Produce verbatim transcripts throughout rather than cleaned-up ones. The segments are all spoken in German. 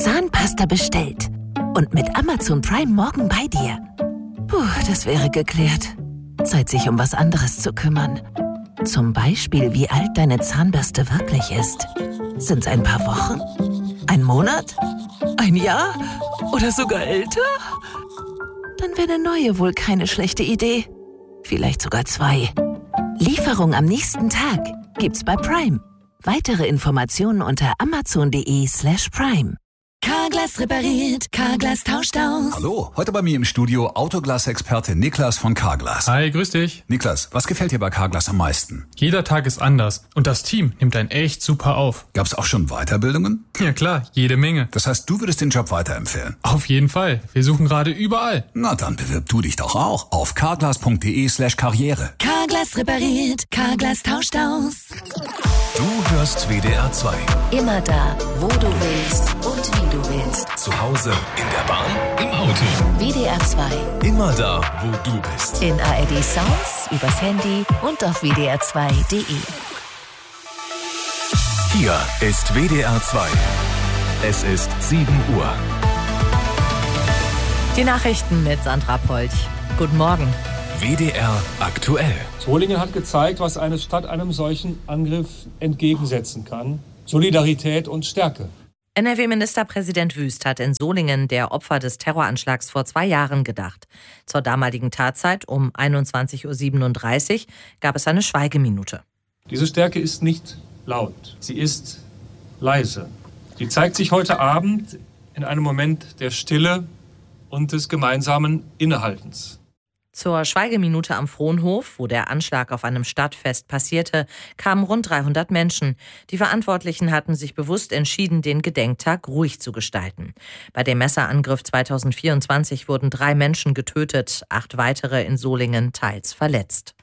Zahnpasta bestellt. Und mit Amazon Prime morgen bei dir. Puh, das wäre geklärt. Zeit, sich um was anderes zu kümmern. Zum Beispiel, wie alt deine Zahnbürste wirklich ist. Sind's ein paar Wochen? Ein Monat? Ein Jahr? Oder sogar älter? Dann wäre eine neue wohl keine schlechte Idee. Vielleicht sogar zwei. Lieferung am nächsten Tag gibt's bei Prime. Weitere Informationen unter amazon.de slash prime. Carglass repariert, Carglass tauscht aus. Hallo, heute bei mir im Studio Autoglas-Experte Niklas von Carglass. Hi, grüß dich. Niklas, was gefällt dir bei Carglass am meisten? Jeder Tag ist anders und das Team nimmt einen echt super auf. Gab's auch schon Weiterbildungen? Ja klar, jede Menge. Das heißt, du würdest den Job weiterempfehlen? Auf jeden Fall. Wir suchen gerade überall. Na dann bewirb du dich doch auch auf carglass.de slash karriere. Carglass repariert, Carglass tauscht aus. Du hörst W D R zwei. Immer da, wo du willst und wie du willst. Zu Hause, in der Bahn, im Auto. W D R zwei. Immer da, wo du bist. In A R D Sounds, übers Handy und auf w d r zwei punkt d e. Hier ist W D R zwei. Es ist sieben Uhr. Die Nachrichten mit Sandra Polch. Guten Morgen. W D R aktuell. Solingen hat gezeigt, was eine Stadt einem solchen Angriff entgegensetzen kann. Solidarität und Stärke. N R W-Ministerpräsident Wüst hat in Solingen der Opfer des Terroranschlags vor zwei Jahren gedacht. Zur damaligen Tatzeit um einundzwanzig Uhr siebenunddreißig gab es eine Schweigeminute. Diese Stärke ist nicht laut, sie ist leise. Sie zeigt sich heute Abend in einem Moment der Stille und des gemeinsamen Innehaltens. Zur Schweigeminute am Frohnhof, wo der Anschlag auf einem Stadtfest passierte, kamen rund dreihundert Menschen. Die Verantwortlichen hatten sich bewusst entschieden, den Gedenktag ruhig zu gestalten. Bei dem Messerangriff zweitausendvierundzwanzig wurden drei Menschen getötet, acht weitere in Solingen teils verletzt.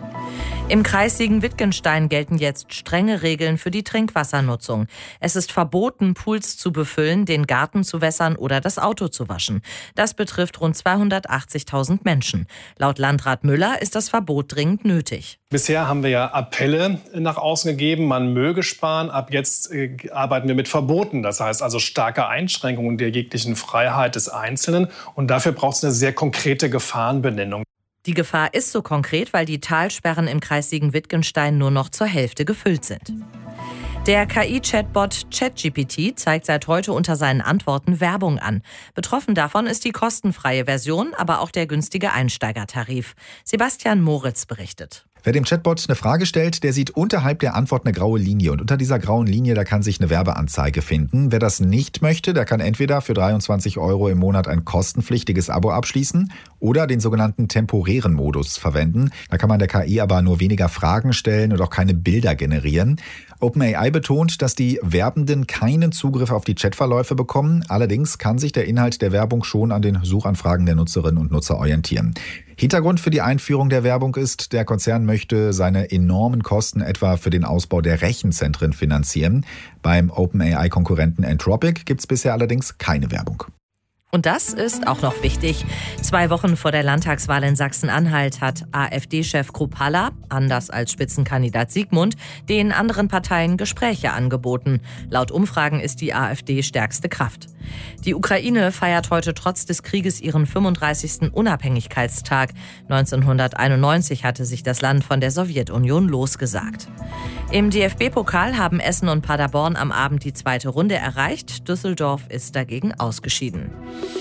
Im Kreis Siegen-Wittgenstein gelten jetzt strenge Regeln für die Trinkwassernutzung. Es ist verboten, Pools zu befüllen, den Garten zu wässern oder das Auto zu waschen. Das betrifft rund zweihundertachtzigtausend Menschen. Laut Landrat Müller ist das Verbot dringend nötig. Bisher haben wir ja Appelle nach außen gegeben, man möge sparen. Ab jetzt äh, arbeiten wir mit Verboten. Das heißt also starke Einschränkungen der jeglichen Freiheit des Einzelnen. Und dafür braucht es eine sehr konkrete Gefahrenbenennung. Die Gefahr ist so konkret, weil die Talsperren im Kreis Siegen-Wittgenstein nur noch zur Hälfte gefüllt sind. Der K I-Chatbot ChatGPT zeigt seit heute unter seinen Antworten Werbung an. Betroffen davon ist die kostenfreie Version, aber auch der günstige Einsteigertarif. Sebastian Moritz berichtet. Wer dem Chatbot eine Frage stellt, der sieht unterhalb der Antwort eine graue Linie. Und unter dieser grauen Linie, da kann sich eine Werbeanzeige finden. Wer das nicht möchte, der kann entweder für dreiundzwanzig Euro im Monat ein kostenpflichtiges Abo abschließen oder den sogenannten temporären Modus verwenden. Da kann man der K I aber nur weniger Fragen stellen und auch keine Bilder generieren. OpenAI betont, dass die Werbenden keinen Zugriff auf die Chatverläufe bekommen. Allerdings kann sich der Inhalt der Werbung schon an den Suchanfragen der Nutzerinnen und Nutzer orientieren. Hintergrund für die Einführung der Werbung ist, der Konzern möchte seine enormen Kosten etwa für den Ausbau der Rechenzentren finanzieren. Beim OpenAI-Konkurrenten Anthropic gibt es bisher allerdings keine Werbung. Und das ist auch noch wichtig. Zwei Wochen vor der Landtagswahl in Sachsen-Anhalt hat AfD-Chef Kruppalla, anders als Spitzenkandidat Siegmund, den anderen Parteien Gespräche angeboten. Laut Umfragen ist die AfD stärkste Kraft. Die Ukraine feiert heute trotz des Krieges ihren fünfunddreißigsten Unabhängigkeitstag. neunzehnhunderteinundneunzig hatte sich das Land von der Sowjetunion losgesagt. Im D F B-Pokal haben Essen und Paderborn am Abend die zweite Runde erreicht. Düsseldorf ist dagegen ausgeschieden.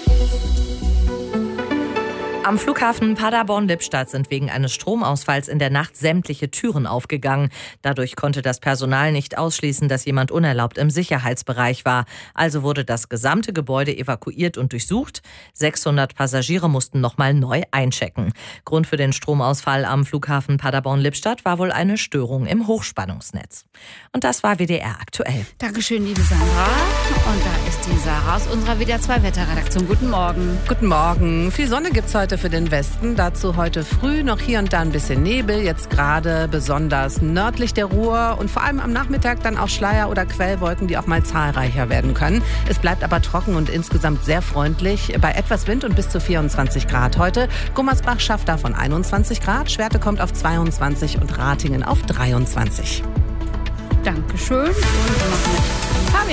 Am Flughafen Paderborn-Lippstadt sind wegen eines Stromausfalls in der Nacht sämtliche Türen aufgegangen. Dadurch konnte das Personal nicht ausschließen, dass jemand unerlaubt im Sicherheitsbereich war. Also wurde das gesamte Gebäude evakuiert und durchsucht. sechshundert Passagiere mussten nochmal neu einchecken. Grund für den Stromausfall am Flughafen Paderborn-Lippstadt war wohl eine Störung im Hochspannungsnetz. Und das war W D R aktuell. Dankeschön, liebe Sandra. Und da ist die Sarah aus unserer W D R zwei Wetterredaktion. Guten Morgen. Guten Morgen. Viel Sonne gibt's heute für den Westen. Dazu heute früh noch hier und da ein bisschen Nebel. Jetzt gerade besonders nördlich der Ruhr und vor allem am Nachmittag dann auch Schleier- oder Quellwolken, die auch mal zahlreicher werden können. Es bleibt aber trocken und insgesamt sehr freundlich. Bei etwas Wind und bis zu vierundzwanzig Grad heute. Gummersbach schafft davon einundzwanzig Grad. Schwerte kommt auf zweiundzwanzig und Ratingen auf dreiundzwanzig. Dankeschön. Und wir machen mit Fabian weiter.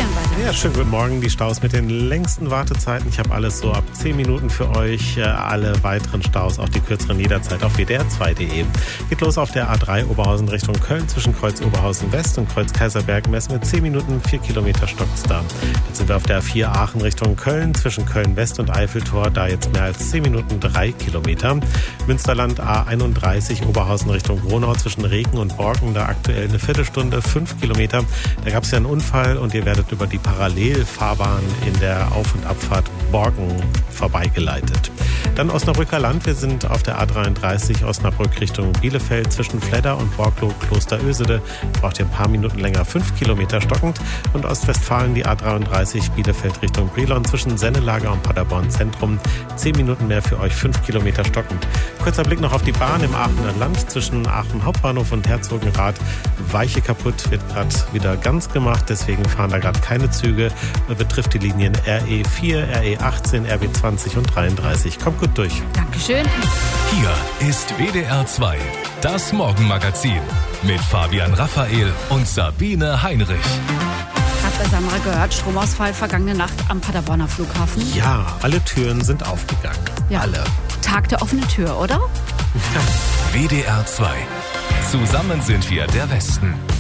Ja, schönen guten Morgen. Die Staus mit den längsten Wartezeiten. Ich habe alles so ab zehn Minuten für euch. Alle weiteren Staus, auch die kürzeren jederzeit auf w d r zwei punkt d e. Geht los auf der A drei Oberhausen Richtung Köln zwischen Kreuz Oberhausen West und Kreuz Kaiserberg. Messen mit zehn Minuten, vier Kilometer stockt's da. Jetzt sind wir auf der A vier Aachen Richtung Köln zwischen Köln West und Eiffeltor. Da jetzt mehr als zehn Minuten, drei Kilometer. Münsterland A einunddreißig Oberhausen Richtung Gronau zwischen Reken und Borken. Da aktuell eine Viertelstunde, fünf Kilometer. Da gab es ja einen Unfall und ihr werdet über die Parallelfahrbahn in der Auf- und Abfahrt Borken vorbeigeleitet. Dann Osnabrücker Land. Wir sind auf der A dreiunddreißig Osnabrück Richtung Bielefeld zwischen Fledder und Borglow Kloster Ösede. Braucht ihr ein paar Minuten länger, fünf Kilometer stockend. Und Ostwestfalen die A dreiunddreißig Bielefeld Richtung Brilon zwischen Sennelager und Paderborn Zentrum. Zehn Minuten mehr für euch, fünf Kilometer stockend. Kurzer Blick noch auf die Bahn im Aachener Land zwischen Aachen Hauptbahnhof und Herzogenrath. Weiche kaputt, wird gerade wieder ganz gemacht, deswegen fahren da gerade keine Züge. Betrifft die Linien R E vier, R E achtzehn, R B zwanzig und dreiunddreißig. Kommt gut durch. Dankeschön. Hier ist W D R zwei, das Morgenmagazin mit Fabian Raphael und Sabine Heinrich. Hat bei Samra gehört, Stromausfall vergangene Nacht am Paderborner Flughafen. Ja, alle Türen sind aufgegangen. Ja. Alle. Tag der offenen Tür, oder? W D R zwei. Zusammen sind wir der Westen.